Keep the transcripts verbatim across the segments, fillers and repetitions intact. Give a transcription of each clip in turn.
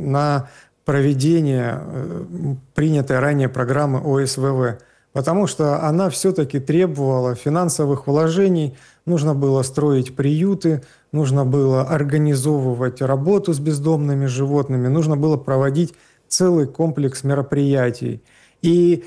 на проведение принятой ранее программы О С В В, потому что она все-таки требовала финансовых вложений, нужно было строить приюты, нужно было организовывать работу с бездомными животными, нужно было проводить целый комплекс мероприятий. И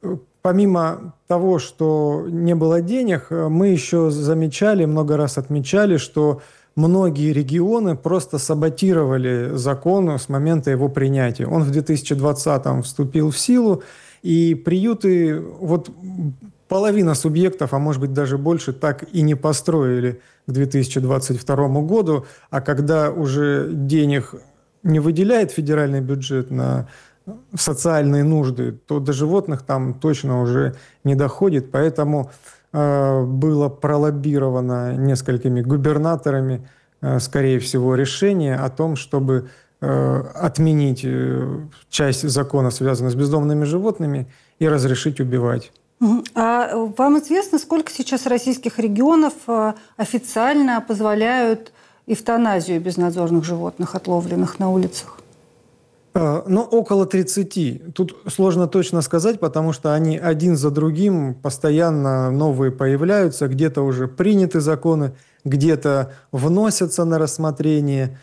помимо того, что не было денег, мы еще замечали, много раз отмечали, что многие регионы просто саботировали закон с момента его принятия. Он в две тысячи двадцатом вступил в силу, и приюты, вот половина субъектов, а может быть даже больше, так и не построили к две тысячи двадцать второму году, а когда уже денег не выделяет федеральный бюджет на социальные нужды, то до животных там точно уже не доходит. Поэтому э, было пролоббировано несколькими губернаторами, э, скорее всего, решение о том, чтобы э, отменить э, часть закона, связанную с бездомными животными, и разрешить убивать. А вам известно, сколько сейчас российских регионов официально позволяют эвтаназию безнадзорных животных, отловленных на улицах? Ну, около тридцати. Тут сложно точно сказать, потому что они один за другим постоянно новые появляются. Где-то уже приняты законы, где-то вносятся на рассмотрение.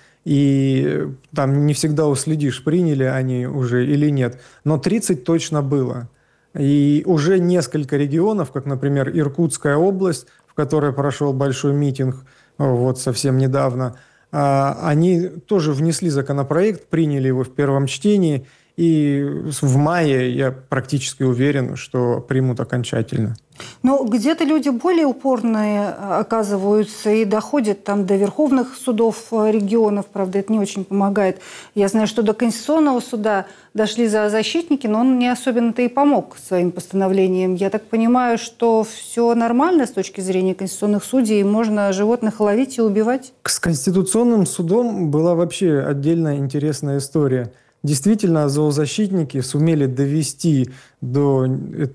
И там не всегда уследишь, приняли они уже или нет. Но тридцать точно было. И уже несколько регионов, как, например, Иркутская область, в которой прошел большой митинг вот совсем недавно, они тоже внесли законопроект, приняли его в первом чтении, и в мае я практически уверен, что примут окончательно. Но где-то люди более упорные оказываются и доходят там до верховных судов регионов. Правда, это не очень помогает. Я знаю, что до Конституционного суда дошли зоозащитники, но он не особенно-то и помог своим постановлением. Я так понимаю, что все нормально с точки зрения конституционных судей, и можно животных ловить и убивать? С Конституционным судом была вообще отдельная интересная история. Действительно, зоозащитники сумели довести до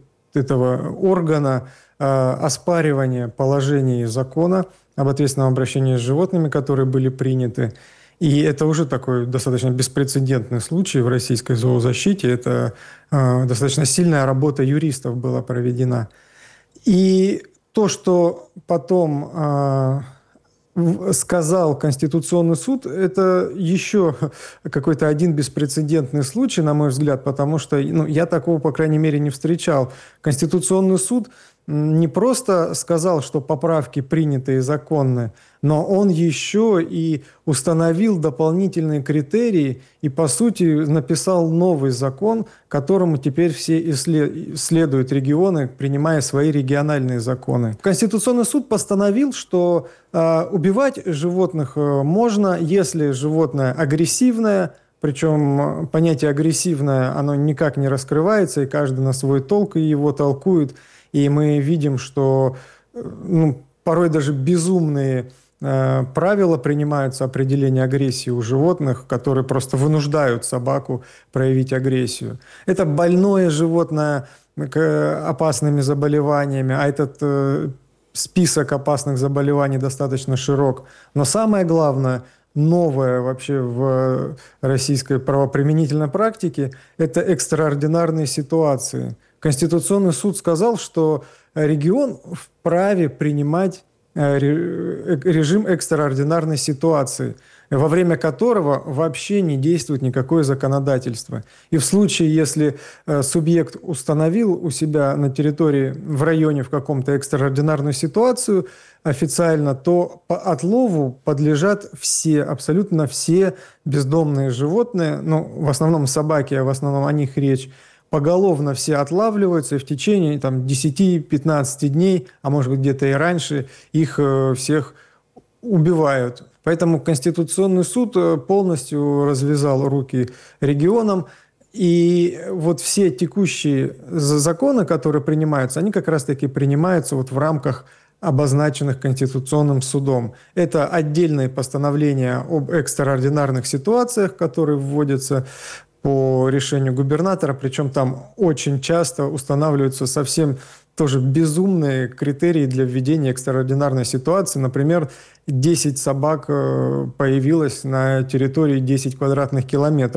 этого органа э, оспаривания положений закона об ответственном обращении с животными, которые были приняты. И это уже такой достаточно беспрецедентный случай в российской зоозащите. Это э, достаточно сильная работа юристов была проведена. И то, что потом э, сказал Конституционный суд, это еще какой-то один беспрецедентный случай, на мой взгляд, потому что ну, я такого, по крайней мере, не встречал. Конституционный суд не просто сказал, что поправки приняты и законны, но он еще и установил дополнительные критерии и, по сути, написал новый закон, которому теперь все и следуют регионы, принимая свои региональные законы. Конституционный суд постановил, что э, убивать животных можно, если животное агрессивное, причем понятие агрессивное, оно никак не раскрывается, и каждый на свой толк его толкует. И мы видим, что ну, порой даже безумные э, правила принимаются определения агрессии у животных, которые просто вынуждают собаку проявить агрессию. Это больное животное к опасными заболеваниями, а этот э, список опасных заболеваний достаточно широк. Но самое главное, новое вообще в российской правоприменительной практике – это экстраординарные ситуации. Конституционный суд сказал, что регион вправе принимать режим экстраординарной ситуации, во время которого вообще не действует никакое законодательство. И в случае, если субъект установил у себя на территории, в районе в каком-то экстраординарную ситуацию официально, то по отлову подлежат все, абсолютно все бездомные животные, ну, в основном собаки, а в основном о них речь, поголовно все отлавливаются, и в течение там, десяти-пятнадцати дней, а может быть где-то и раньше, их э, всех убивают. Поэтому Конституционный суд полностью развязал руки регионам. И вот все текущие законы, которые принимаются, они как раз-таки принимаются вот в рамках обозначенных Конституционным судом. Это отдельные постановления об экстраординарных ситуациях, которые вводятся по решению губернатора, причем там очень часто устанавливаются совсем тоже безумные критерии для введения экстраординарной ситуации. Например, десять собак появилось на территории десяти квадратных километров.